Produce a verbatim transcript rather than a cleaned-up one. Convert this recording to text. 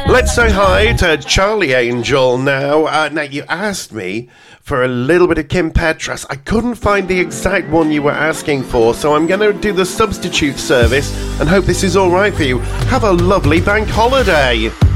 Let's say hi to Charlie Angel now. Uh, now, you asked me for a little bit of Kim Petras. I couldn't find the exact one you were asking for, so I'm going to do the substitute service and hope this is all right for you. Have a lovely bank holiday.